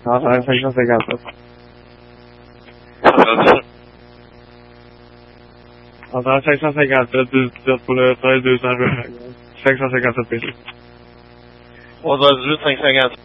Non, ça va être 557. Attends, 557, 18 pour le 13, 200, 557 PC. On doit 18, 557.